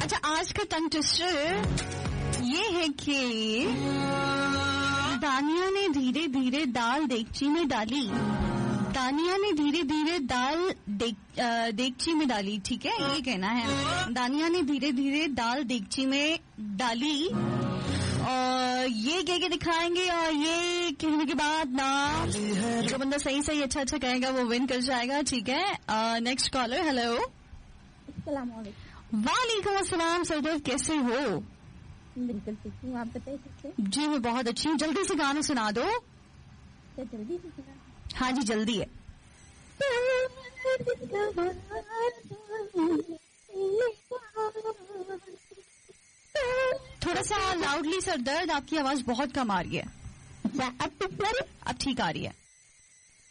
अच्छा, आज का टंग ट्विस्टर ये है कि दानिया ने धीरे धीरे दाल देगची में डाली। दानिया ने धीरे धीरे दाल देगची में डाली, ठीक है, ये कहना है। दानिया ने धीरे धीरे दाल देगची में डाली और ये कह के दिखाएंगे, और ये कहने के बाद ना जो बंदा सही सही अच्छा अच्छा कहेगा वो विन कर जाएगा, ठीक है। Next collar, hello. वालेकुम अस्सलाम सरदार, कैसे हो? बिल्कुल ठीक हूँ, आप बताइए। जी मैं बहुत अच्छी हूँ। जल्दी से गाना सुना दो। क्या जल्दी से सुना? हाँ जी जल्दी है। थोड़ा सा लाउडली सरदर्द, आपकी आवाज बहुत कम आ रही है। अब अब ठीक आ रही है।